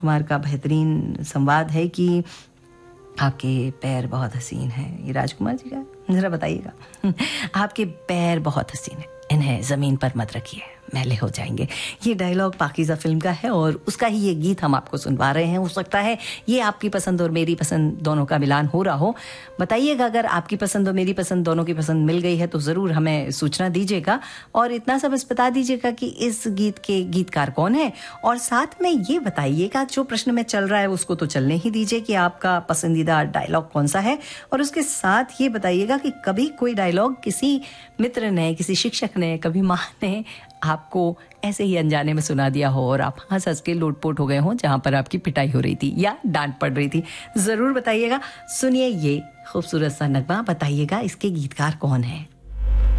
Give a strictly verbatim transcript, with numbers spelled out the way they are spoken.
कुमार का बेहतरीन संवाद है कि आपके पैर बहुत हसीन हैं। ये राजकुमार जी का, जरा बताइएगा। आपके पैर बहुत हसीन हैं, इन्हें ज़मीन पर मत रखिए, मैले हो जाएंगे। ये डायलॉग पाकीज़ा फिल्म का है और उसका ही ये गीत हम आपको सुनवा रहे हैं। हो सकता है ये आपकी पसंद और मेरी पसंद दोनों का मिलान हो रहा हो। बताइएगा अगर आपकी पसंद और मेरी पसंद दोनों की पसंद मिल गई है तो ज़रूर हमें सूचना दीजिएगा और इतना सा बस बता दीजिएगा कि इस गीत के गीतकार कौन है। और साथ में ये बताइएगा, जो प्रश्न में चल रहा है उसको तो चलने ही दीजिए, कि आपका पसंदीदा डायलॉग कौन सा है। और उसके साथ ये बताइएगा कि कभी कोई डायलॉग किसी मित्र ने, किसी शिक्षक ने, कभी माँ ने आपको ऐसे ही अनजाने में सुना दिया हो और आप हंस हंस के लोटपोट हो गए हो जहां पर आपकी पिटाई हो रही थी या डांट पड़ रही थी। जरूर बताइएगा। सुनिए ये खूबसूरत सा नगमा, बताइएगा इसके गीतकार कौन है।